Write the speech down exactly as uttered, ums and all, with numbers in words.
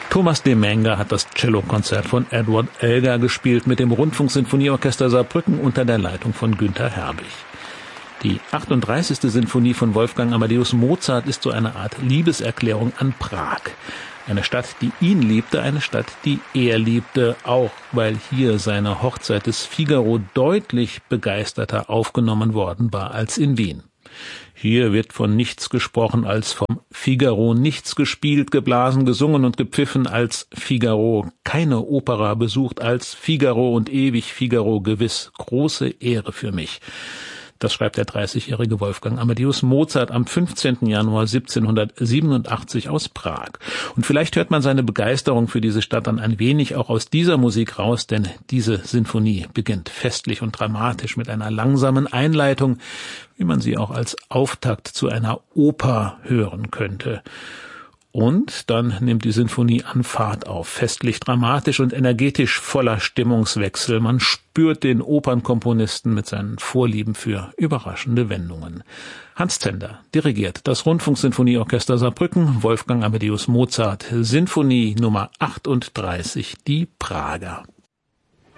Thomas Demenger hat das Cellokonzert von Edward Elgar gespielt mit dem Rundfunksinfonieorchester Saarbrücken unter der Leitung von Günter Herbig. Die achtunddreißigste Sinfonie von Wolfgang Amadeus Mozart ist so eine Art Liebeserklärung an Prag. Eine Stadt, die ihn liebte, eine Stadt, die er liebte, auch weil hier seine Hochzeit des Figaro deutlich begeisterter aufgenommen worden war als in Wien. Hier wird von nichts gesprochen als vom Figaro, nichts gespielt, geblasen, gesungen und gepfiffen als Figaro, keine Opera besucht als Figaro und ewig Figaro gewiss, große Ehre für mich. Das schreibt der dreißigjährige Wolfgang Amadeus Mozart am fünfzehnten Januar siebzehnhundertsiebenundachtzig aus Prag. Und vielleicht hört man seine Begeisterung für diese Stadt dann ein wenig auch aus dieser Musik raus, denn diese Sinfonie beginnt festlich und dramatisch mit einer langsamen Einleitung, wie man sie auch als Auftakt zu einer Oper hören könnte. Und dann nimmt die Sinfonie an Fahrt auf, festlich, dramatisch und energetisch voller Stimmungswechsel. Man spürt den Opernkomponisten mit seinen Vorlieben für überraschende Wendungen. Hans Zender dirigiert das Rundfunksinfonieorchester Saarbrücken, Wolfgang Amadeus Mozart, Sinfonie Nummer achtunddreißig, die Prager.